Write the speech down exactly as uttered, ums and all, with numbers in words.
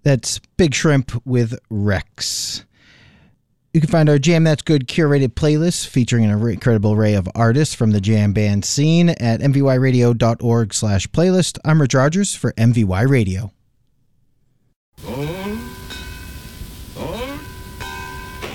That's Big Shrimp with Rex. You can find our Jam That's Good curated playlist featuring an incredible array of artists from the jam band scene at m v y radio dot org slash playlist. I'm Rich Rogers for M V Y Radio.